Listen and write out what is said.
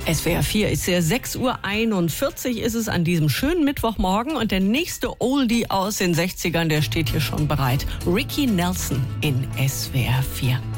SWR 4 ist ja 6:41 Uhr ist es an diesem schönen Mittwochmorgen und der nächste Oldie aus den 60ern, der steht hier schon bereit. Ricky Nelson in SWR 4.